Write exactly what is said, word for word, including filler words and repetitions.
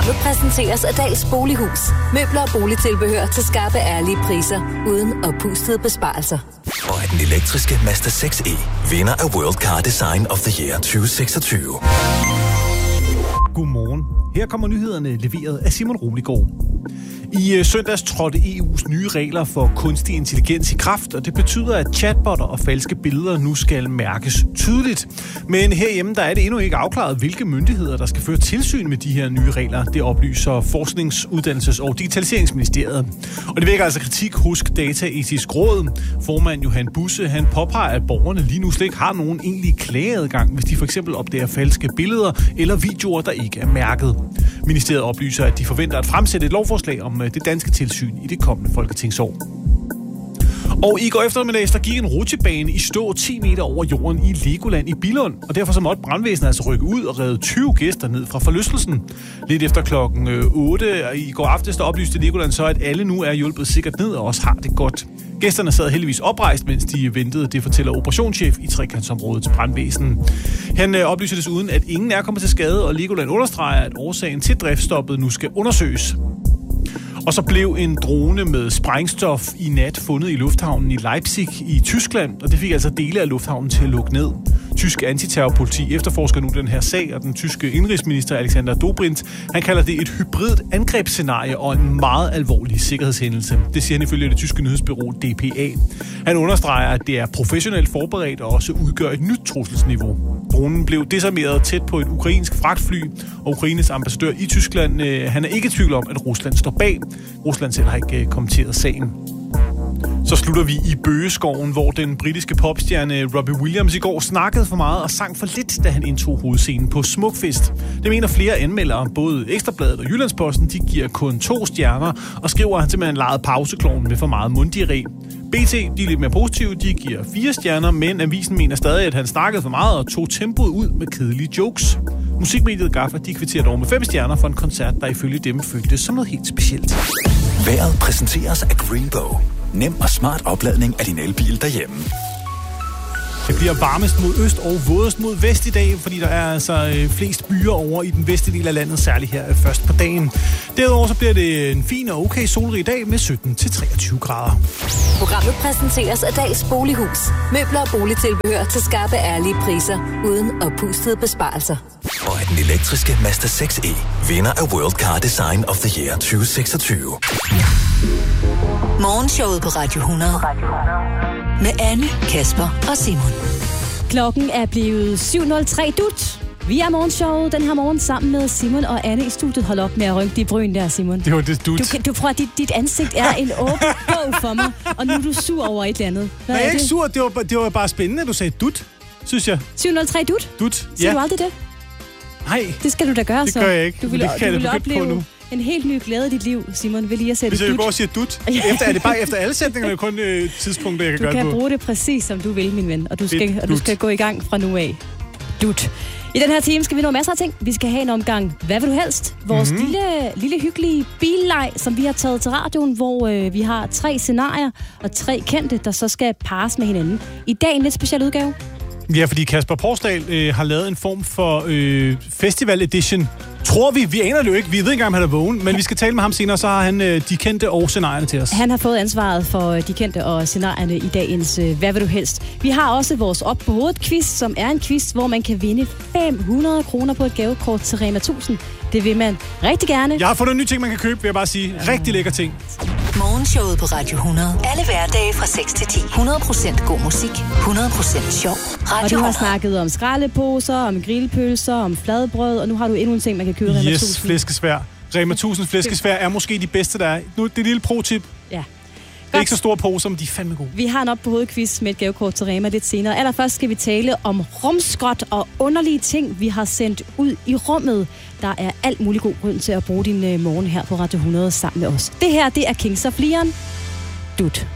Programmet præsenteres af Dals Bolighus. Møbler og boligtilbehør til skarpe, ærlige priser, uden oppustede besparelser. Og er den elektriske Mazda seks E vinder af World Car Design of the Year tyve seksogtyve. Godmorgen. Her kommer nyhederne leveret af Simon Roligård. I søndags trådte E U's nye regler for kunstig intelligens i kraft, og det betyder, at chatbotter og falske billeder nu skal mærkes tydeligt. Men herhjemme der er det endnu ikke afklaret, hvilke myndigheder, der skal føre tilsyn med de her nye regler. Det oplyser Forsknings-, Uddannelses- og Digitaliseringsministeriet. Og det vækker altså kritik hos Dataetisk Råd. Formand Johan Busse, han påpeger, at borgerne lige nu slet ikke har nogen egentlig klageadgang, hvis de for eksempel opdager falske billeder eller videoer, der ikke er mærket. Ministeriet oplyser, at de forventer at fremsætte et lovforslag om det danske tilsyn i det kommende folketingsår. Og i går eftermiddags, der gik en rutsjebane i stå ti meter over jorden i Legoland i Billund, og derfor så måtte brandvæsenet altså rykke ud og redde tyve gæster ned fra forlystelsen. Lidt efter klokken otte i går aftes, der oplyste Legoland så, at alle nu er hjulpet sikkert ned og også har det godt. Gæsterne sad heldigvis oprejst, mens de ventede, det fortæller operationschef i trekantsområdet til brandvæsenet. Han øh, oplyser desuden, at ingen er kommet til skade, og Legoland understreger, at årsagen til driftstoppet nu skal undersøges. Og så blev en drone med sprængstof i nat fundet i lufthavnen i Leipzig i Tyskland, og det fik altså dele af lufthavnen til at lukke ned. Tysk antiterrorpoliti efterforsker nu den her sag, og den tyske indrigsminister Alexander Dobrindt, han kalder det et hybridt angrebsscenarie og en meget alvorlig sikkerhedshændelse. Det siger han ifølge det tyske nyhedsbureau D P A. Han understreger, at det er professionelt forberedt og også udgør et nyt trusselsniveau. Dronen blev desarmeret tæt på et ukrainsk fragtfly, og Ukraines ambassadør i Tyskland, øh, han er ikke i tvivl om, at Rusland står bag. Rusland selv har ikke øh, kommenteret sagen. Så slutter vi i Bøgeskoven, hvor den britiske popstjerne Robbie Williams i går snakkede for meget og sang for lidt, da han indtog hovedscenen på Smukfest. Det mener flere anmeldere, både Ekstrabladet og Jyllandsposten, de giver kun to stjerner og skriver, at han simpelthen legede pauseklovnen med for meget munddiarré. B T, de er lidt mere positive, de giver fire stjerner, men avisen mener stadig, at han snakkede for meget og tog tempoet ud med kedelige jokes. Musikmediet Gaffa, de kvitterer dog med fem stjerner for en koncert, der ifølge dem føltes som noget helt specielt. Vejret præsenteres af Greenbow. Nem og smart opladning af din elbil derhjemme. Det bliver varmest mod øst og vådest mod vest i dag, fordi der er altså flest byer over i den vestlige del af landet, særligt her først på dagen. Derudover så bliver det en fin og okay solrig dag med sytten til treogtyve grader. Programmet præsenteres af Dals Bolighus. Møbler og boligtilbehør til skarpe, ærlige priser, uden oppustede besparelser. Og er den elektriske Mazda seks E vinder af World Car Design of the Year tyve seksogtyve. Morgenshowet på Radio hundrede. Med Anne, Kasper og Simon. Klokken er blevet syv nul tre dut. Vi er morgenshowet den her morgen sammen med Simon og Anne i studiet. Hold op med at rynke de bryn der, Simon. Det var det dut. Du, du prøver, dit, dit ansigt er en åben bog for mig, og nu er du sur over et eller andet. Hvad Nej, jeg er ikke det? sur. Det var, det var bare spændende, at du sagde dut, synes jeg. syv nul tre dut? Dut, Siger ja. du aldrig det? Nej, Det skal du da gøre, det så. gør jeg ikke. Du vil, Det kan du jeg vil da begynde opleve på nu. en helt ny glæde i dit liv, Simon, ved lige at sætte Hvis jeg dut. går og siger dut, efter, er det bare efter alle sætninger, eller kun øh, tidspunkter, jeg kan Du gøre kan det på? bruge det præcis, som du vil, min ven. Og du skal, Fedt. og du Dut. skal gå i gang fra nu af. Dut. I den her time skal vi nå masser af ting. Vi skal have en omgang Hvad vil du helst? Vores Mhm. mm-hmm. lille, lille hyggelige billeg, som vi har taget til radioen, hvor øh, vi har tre scenarier og tre kendte, der så skal pares med hinanden. I dag en lidt speciel udgave. Ja, fordi Kasper Porsdal øh, har lavet en form for øh, festival edition. Tror vi, vi aner det jo ikke, vi ved ikke engang, om han er vågen, men vi skal tale med ham senere, så har han øh, de kendte og scenarierne til os. Han har fået ansvaret for de kendte og scenarierne i dagens øh, Hvad vil du helst? Vi har også vores Op på hovedet quiz, som er en quiz, hvor man kan vinde fem hundrede kroner på et gavekort til Rema tusind. Det vil man rigtig gerne. Jeg har fundet en ny ting, man kan købe, vil jeg bare sige. Rigtig lækker ting. Morgenshowet på Radio hundrede. Alle hverdage fra seks til ti. hundrede procent god musik. hundrede procent sjov. Og Radio du har hundrede. snakket om skraldeposer, om grillpølser, om fladbrød, og nu har du endnu en ting, man kan købe i Rema Yes, tusind. flæskesvær. Rema tusind flæskesvær er måske de bedste, der er. Nu det er et lille pro-tip. Ja. Det er ikke så store poser, men de er fandme gode. Vi har en op på hovedet quiz med et gavekort til Rema lidt senere. Allerførst skal vi tale om rumskrot og underlige ting, vi har sendt ud i rummet. Der er alt muligt god grund til at bruge din morgen her på Radio hundrede sammen med os. Det her, det er Kings of Leon. Dut.